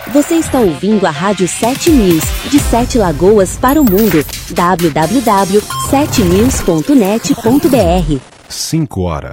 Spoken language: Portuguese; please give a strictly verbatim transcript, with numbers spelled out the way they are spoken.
Você está ouvindo a Rádio sete News, de Sete Lagoas para o mundo. w w w ponto sete news ponto net ponto b r. cinco horas.